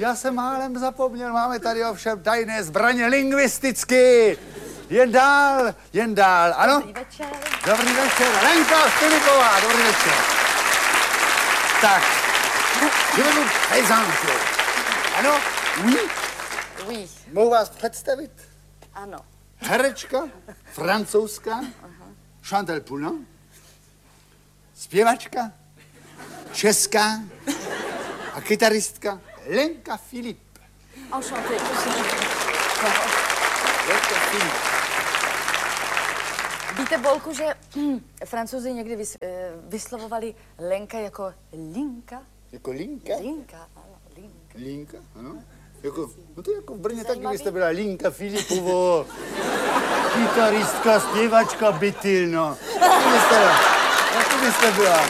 Já jsem málem zapomněl, máme tady ovšem tajné zbraně lingvisticky. Jen dál, ano? Dobrý večer. Dobrý večer, Lenka Filipová, dobrý večer. Tak, je tu pejzánku. Ano? Oui? Oui. Mohu vás představit? Ano. Herečka, francouzská, Chantal Poulin, zpěvačka, česká a kytaristka Lenka Filip. Enchanté. Lenka Filip. Víte, Bolku, že Francouzi někdy vyslovovali Lenka jako linka? Jako Linka? Linka, ano, linka. Linka, ano. Jako, no to jako v Brně taky Zajímavý. byste byla Linka Filipovo, kytaristka, zpěvačka, bytyl, no. Taky byste byla.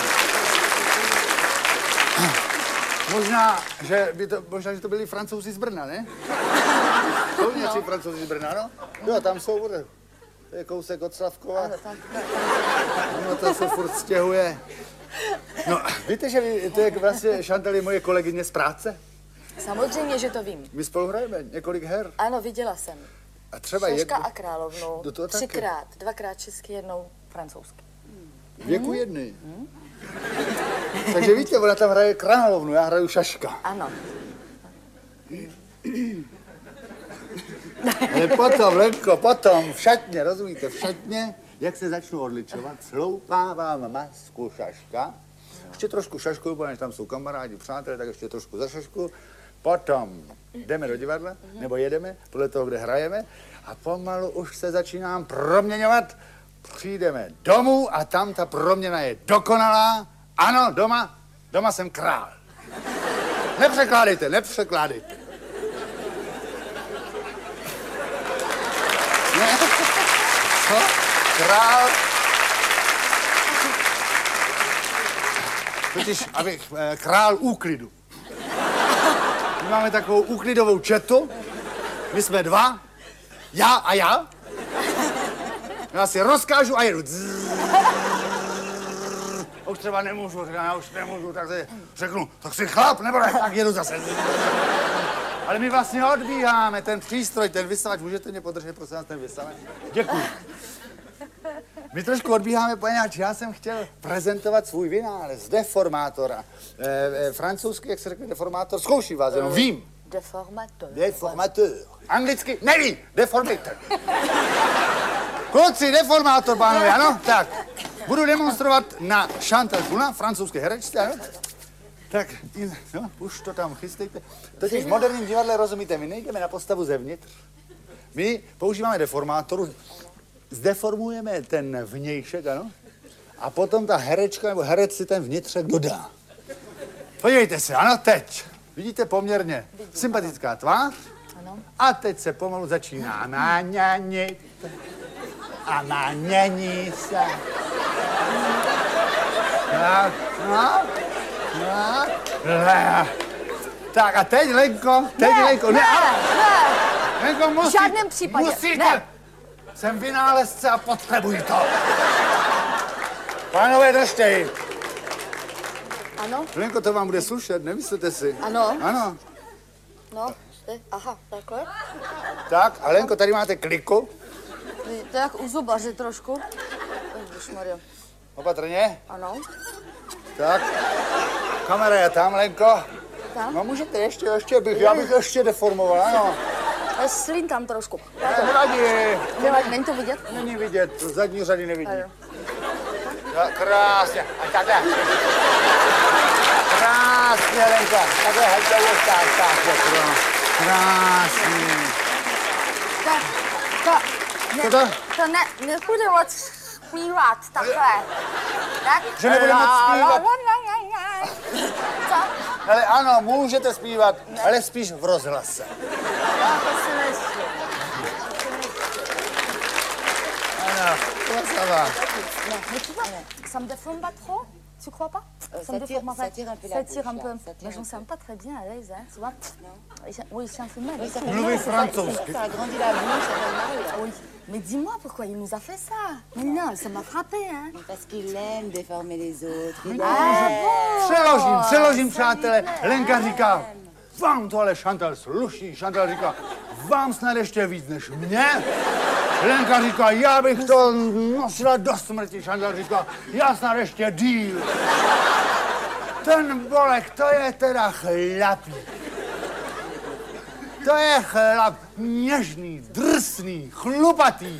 Možná, že to byli Francouzi z Brna, ne? Jsou nějací Francouzi z Brna, no? Jo, tam jsou, to je kousek od Slavkova. No, to se furt stěhuje. No, víte, že to je vlastně Chantal je moje kolegyně z práce? Samozřejmě, že to vím. My spolu hrajeme několik her. Ano, viděla jsem. A třeba Šeška a královnu. Do toho taky. 3krát, 2krát česky, jednou francouzsky. Věku jedny. Takže víte, ona tam hraje královnu, já hraju šaška. Ano. Ale potom, Lenko, potom v šatně, rozumíte, v šatně, jak se začnu odličovat, sloupávám masku šaška, ještě trošku šašku, protože tam jsou kamarádi, přátelé, tak ještě trošku za šašku, potom jdeme do divadla, nebo jedeme, podle toho, kde hrajeme, a pomalu už se začínám proměňovat, přijdeme domů a tam ta proměna je dokonalá, ano, doma jsem král. Nepřekládejte. Co? Král? Totiž, abych král úklidu. My máme takovou úklidovou četu, my jsme dva, já a já. Já si rozkážu a jedu. Už třeba nemůžu, já už nemůžu, tak si řeknu, tak si chlap, nebo ne, tak jedu zase. Ale my vlastně odbíháme, ten přístroj, ten vysavač, můžete mě podržet, prosím vás, ten vysavač? Děkuji. My trošku odbíháme, poněvadž já jsem chtěl prezentovat svůj vynález, deformátora. Francouzsky, jak se řekne deformátor, zkouším vás, jenom vím. Deformateur. Anglicky neví, deformator. Kluci, deformátor, pánové, ano? Tak, budu demonstrovat na Chantal Poulin, francouzské herečce, ano? Tak, no, už to tam chystejte. Totiž v moderním divadle, rozumíte, my nejdeme na postavu zevnitř. My používáme deformátoru, zdeformujeme ten vnějšek, ano? A potom ta herečka nebo herec si ten vnitřek dodá. Podívejte se, ano, teď. Vidíte poměrně sympatická tvář. Ano. A teď se pomalu začíná naňanit. A nanění se. Tak, no. Tak a teď, Lenko, Ne. Lenko, V žádném případě, musíte. ne. Jsem vynálezce a potřebuji to. Pánové, držte ji. Ano? Lenko, to vám bude slušet, nemyslete si? Ano. Ano. No, aha, takhle. Tak, a Lenko, tady máte kliku. To je jak u zubaře trošku. Ježišmarja. Opatrně. Ano. Tak. Kamera je tam, Lenko. Tam? No můžete já bych ještě deformoval, ano. Slín tam trošku. Nevadí. Není to vidět? Není vidět, z zadní řady nevidí. Ano. Tak, krásně. A takhle. Krásně, Lenko. Takhle, tak. Krásně. To nepůjde moc zpívat takhle. Tak? Že nebude moc zpívat? Co? Ale ano, můžete zpívat, ale spíš v rozhlase. To si myslím. Ano, to va. Mais tu vois, ça me déforme pas trop? Tu crois pas? Ça tire un peu la Ça tire un bouche, peu. là. Ça tire Mais j'en un sens pas très bien à l'aise, hein, tu vois? Oui, c'est un peu mal. Oui, ça fait Mluvit mal, francouzsky. ça agrandit la bouche, ça fait mal. Oui. Mais dis-moi pourquoi il nous a fait ça? Mais non, ça m'a frappé, hein? Parce qu'il aime déformer les autres. Il Ah bon? Přeložím, přátelé. Lenka říká, vám to ale Chantal sluší. Chantal říká, vám snad ještě víc než mě. Lenka říká, já bych to nosila do smrti. Chantal říká, já snad ještě díl. Ten Bolek, to je teda chlapík. To je chlap něžný, drsný, chlupatý,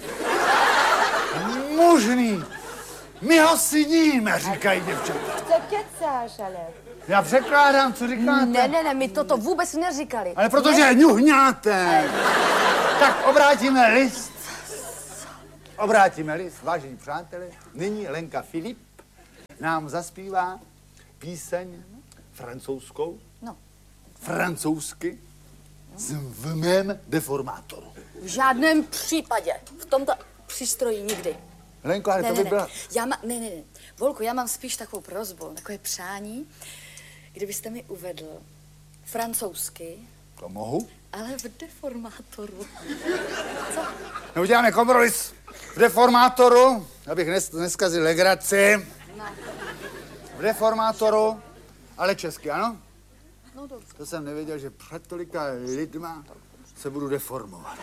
mužný. My ho sníme, říkají děvčata. Co kecáš, ale? Já překládám, co říkáte. Ne, my toto vůbec neříkali. Ale protože ňuhňáte. Tak obrátíme list. Obrátíme list, vážení přátelé. Nyní Lenka Filip nám zaspívá píseň francouzskou. No. Francouzsky v mém deformátoru. V žádném případě. V tomto přístroji nikdy. Lenko, ale to by byla... Ne. Volku, já mám spíš takovou prosbu, takové přání, kdybyste mi uvedl francouzsky, To mohu. ale v deformátoru. Co? No, uděláme kompromis v deformátoru, abych neskazil legraci. No. V deformátoru, ale česky, ano? No dobře. To jsem nevěděl, že před tolika lidma se budu deformovat.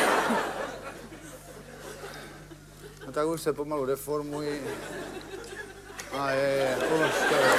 No tak už se pomalu deformuji. A už to je.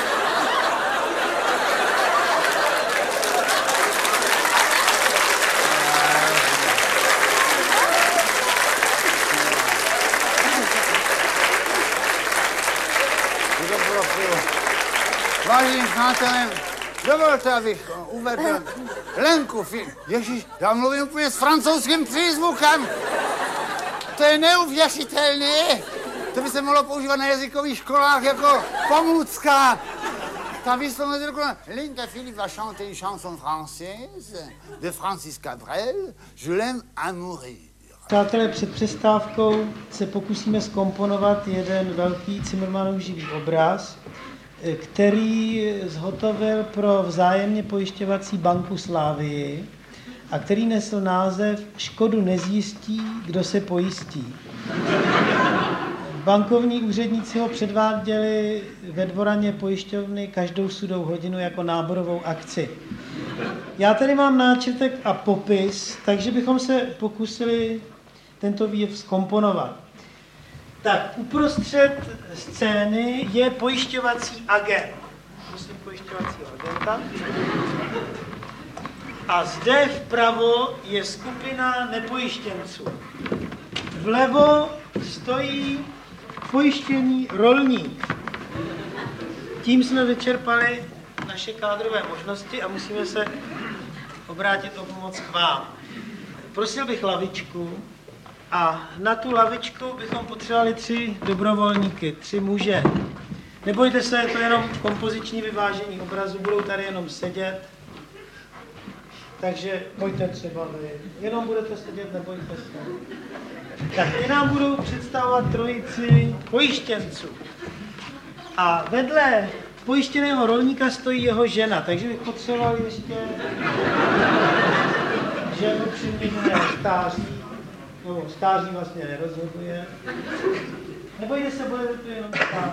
Vážení přátelé, dovolte, abych uvedl Lenku Filip. Ježíš, já mluvím úplně s francouzským přízvukem. To je neuvěřitelné. To by se mohlo používat na jazykových školách jako pomůcka. Ta výslovnost je dokonalá. Lenka Filip va chanter une chanson française de Francis Cabrel, Je l'aime à mourir. Přátelé, před přestávkou se pokusíme zkomponovat jeden velký Cimrmanův živý obraz, který zhotovil pro vzájemně pojišťovací banku Slávii a který nesl název Škodu nezjistí, kdo se pojistí. Bankovní úředníci ho předváděli ve dvoraně pojišťovny každou sudou hodinu jako náborovou akci. Já tady mám náčrtek a popis, takže bychom se pokusili tento výjev zkomponovat. Tak, uprostřed scény je pojišťovací agent. Musím pojišťovacího agenta. A zde vpravo je skupina nepojištěnců. Vlevo stojí pojištěný rolník. Tím jsme vyčerpali naše kádrové možnosti a musíme se obrátit o pomoc k vám. Prosil bych lavičku a na tu lavičku bychom potřebovali 3 dobrovolníky, 3 muže. Nebojte se, je to jenom kompoziční vyvážení obrazu, budou tady jenom sedět. Takže pojďte třeba vy. Jenom budete sedět, nebojte se. Tak ty nám budou představovat trojici pojištěnců. A vedle pojištěného rolníka stojí jeho žena, takže bych potřeboval ještě ženu přiměřeného stáří. No, stáří vlastně nerozhoduje. Nebojte se, budete tu jenom stát.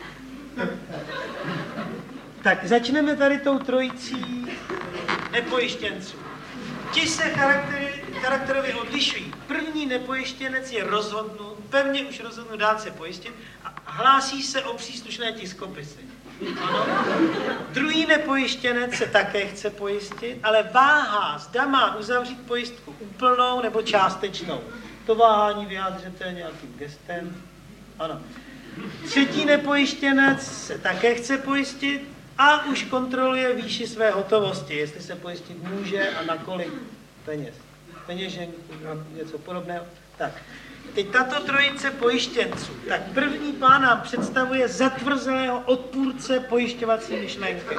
Tak začneme tady tou trojicí nepojištěnců. Ti se charakterově odlišují. První nepojištěnec je rozhodnut, pevně už rozhodnut dát se pojistit a hlásí se o příslušné tiskopisy. Ano. Druhý nepojištěnec se také chce pojistit, ale váhá, zda má uzavřít pojistku úplnou nebo částečnou. To váhání vyjádřete nějakým gestem. Ano. Třetí nepojištěnec se také chce pojistit a už kontroluje výši své hotovosti, jestli se pojistit může a na kolik peněz. Peněženku, něco podobného. Tak, teď tato trojice pojištěnců. Tak první pán nám představuje zatvrzelého odpůrce pojišťovací myšlenky.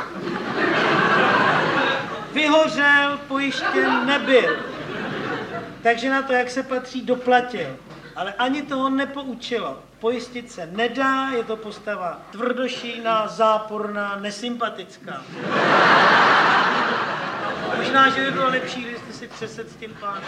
Vyhořel, pojištěn nebyl. Takže na to, jak se patří, doplatil. Ale ani toho nepoučilo. Pojistit se nedá, je to postava tvrdošíjná, záporná, nesympatická. Možná, že by bylo lepší, kdybyste si přesedl s tím pánem.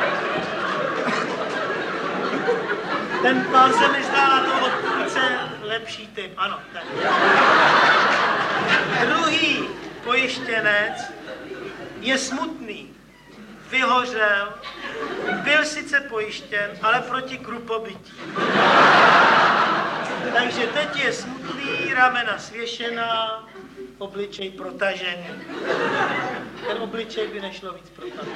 Ten pán se mi zdá na toho odpůrce nejlepší typ, ano. Tak. Druhý pojištěnec je smutný, vyhořel, byl sice pojištěn, ale proti krupobytí. Takže teď je smutný, ramena svěšená, obličej protažený. Ten obličej by nešlo víc protažený.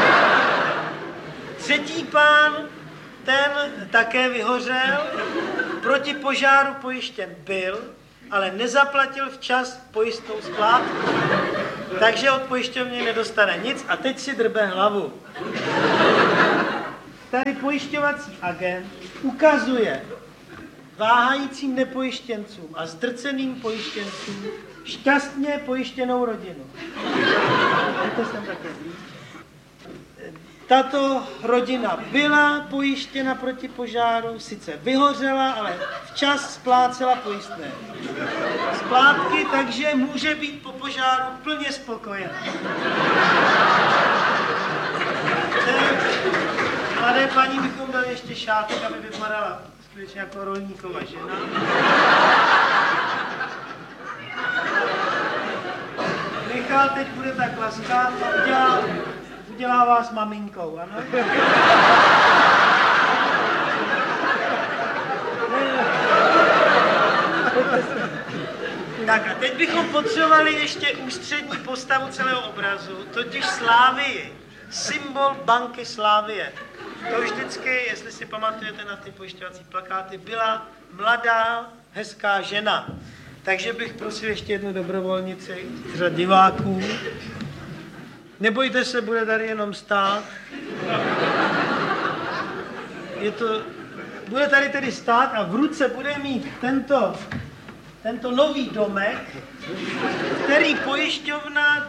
Třetí pán, ten také vyhořel, proti požáru pojištěn byl, ale nezaplatil včas pojistnou splátku. Takže od pojišťovny nedostane nic a teď si drbe hlavu. Tady pojišťovací agent ukazuje váhajícím nepojištěncům a zdrceným pojištěncům šťastně pojištěnou rodinu. To jsem také blíž. Tato rodina byla pojištěna proti požáru, sice vyhořela, ale včas splácela pojistné splátky, takže může být po požáru plně spokojená. Mladé paní bychom dali ještě šátek, aby vypadala skutečně jako rolníková žena. Michal teď bude tak laskat a udělá vás maminkou, ano? Tak a teď bychom potřebovali ještě ústřední postavu celého obrazu, totiž Slávii, symbol banky Slávie. To vždycky, jestli si pamatujete na ty pojišťovací plakáty, byla mladá, hezká žena. Takže bych prosil ještě jednu dobrovolnici z řad diváků. Nebojte se, bude tady jenom stát. Bude tady tedy stát a v ruce bude mít tento nový domek, který pojišťovna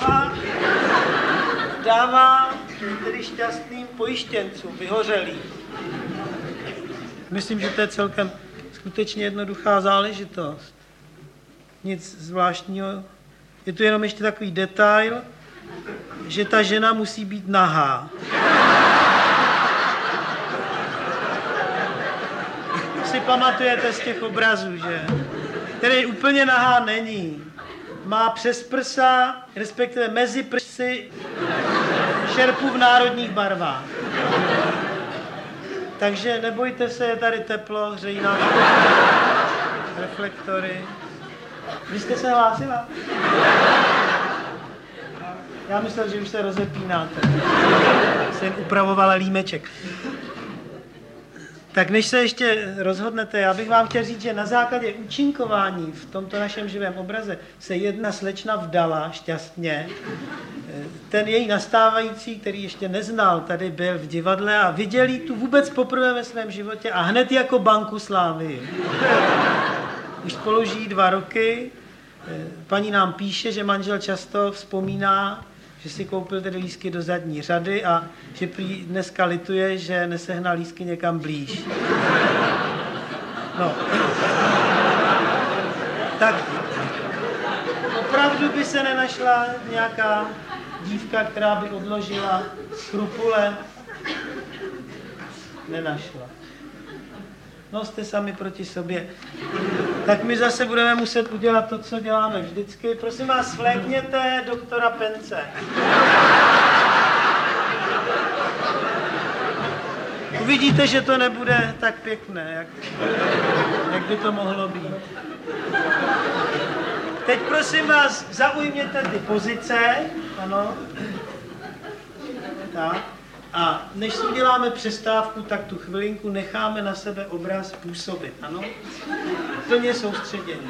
dává tedy šťastným pojištěncům, vyhořelým. Myslím, že to je celkem skutečně jednoduchá záležitost. Nic zvláštního. Je tu jenom ještě takový detail, že ta žena musí být nahá. Si pamatujete z těch obrazů, že? Který úplně nahá není. Má přes prsa, respektive mezi prsy, šerpu v národních barvách. Takže nebojte se, je tady teplo, hřejí nám reflektory. Vy jste se hlásila? Já myslel, že už se rozepínáte. Jsem upravovala límeček. Tak než se ještě rozhodnete, já bych vám chtěl říct, že na základě účinkování v tomto našem živém obraze se jedna slečna vdala šťastně. Ten její nastávající, který ještě neznal, tady byl v divadle a viděl ji tu vůbec poprvé ve svém životě a hned jako banku Slávy. Už spolu žijí 2 roky. Paní nám píše, že manžel často vzpomíná, že si koupil tedy lístky do zadní řady a že prý dneska lituje, že nesehnal lístky někam blíž. No. Tak opravdu by se nenašla nějaká dívka, která by odložila skrupule? Nenašla. No, jste sami proti sobě. Tak my zase budeme muset udělat to, co děláme vždycky. Prosím vás, svlékněte doktora Pence. Uvidíte, že to nebude tak pěkné, jak by to mohlo být. Teď prosím vás, zaujměte ty pozice. Ano. Tak. A než si uděláme přestávku, tak tu chvilinku necháme na sebe obraz působit, ano? Plně soustředění.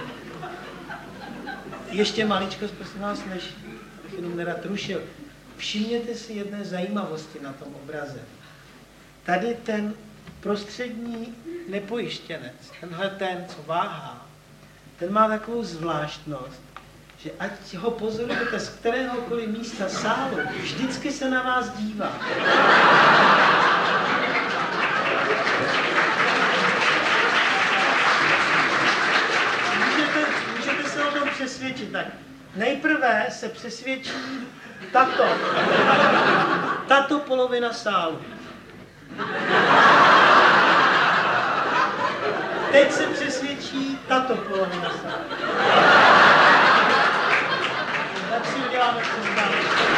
Ještě maličkost, prosím vás, než bych jenom nerad rušil. Všimněte si jedné zajímavosti na tom obraze. Tady ten prostřední nepojištěnec, tenhle ten, co váhá, ten má takovou zvláštnost, že ať ho pozorujete z kteréhokoliv místa sálu, vždycky se na vás dívá. Můžete se o tom přesvědčit. Tak nejprve se přesvědčí tato polovina sálu. Teď se přesvědčí stačí tato polovina sálu. Tak si uděláme, co zdáme.